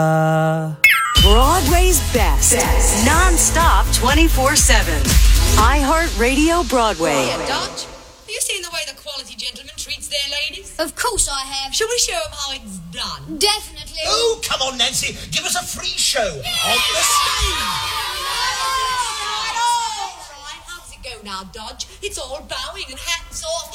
Broadway's best. Non-stop 24/7. iHeartRadio Broadway. Yeah, Dodge. Have you seen the way the quality gentleman treats their ladies? Of course I have. Shall we show them how it's done? Definitely. Oh, come on, Nancy. Give us a free show on the stage. All right. How does it go now, Dodge? It's all bowing and hats off.